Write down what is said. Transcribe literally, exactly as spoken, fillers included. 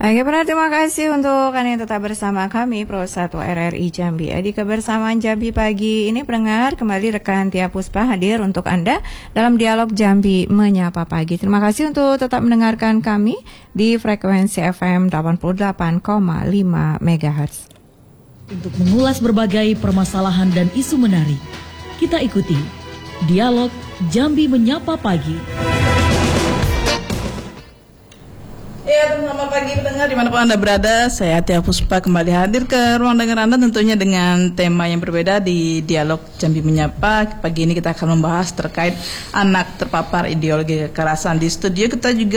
Oke, benar, terima kasih untuk Anda yang tetap bersama kami Pro satu R R I Jambi. Di kebersamaan Jambi pagi ini pendengar, kembali rekan Tia Puspa hadir untuk Anda dalam dialog Jambi Menyapa Pagi. Terima kasih untuk tetap mendengarkan kami di frekuensi F M delapan puluh delapan koma lima megahertz. Untuk mengulas berbagai permasalahan dan isu menarik, kita ikuti dialog Jambi Menyapa Pagi. Ya, selamat pagi pendengar dimanapun Anda berada. Saya Tia Puspa kembali hadir ke ruang dengar Anda tentunya dengan tema yang berbeda di Dialog Jambi Menyapa. Pagi ini kita akan membahas terkait anak terpapar ideologi kekerasan. Di studio kita juga